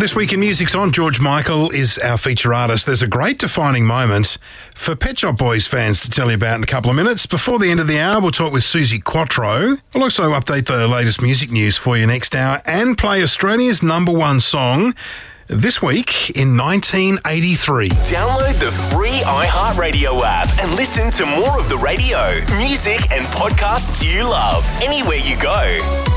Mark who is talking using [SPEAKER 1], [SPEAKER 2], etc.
[SPEAKER 1] This week in Music's On, George Michael is our feature artist. There's a great defining moment for Pet Shop Boys fans to tell you about in a couple of minutes. Before the end of the hour, we'll talk with Susie Quattro. We'll also update the latest music news for you next hour and play Australia's #1 song this week in 1983.
[SPEAKER 2] Download the free iHeartRadio app and listen to more of the radio, music and podcasts you love anywhere you go.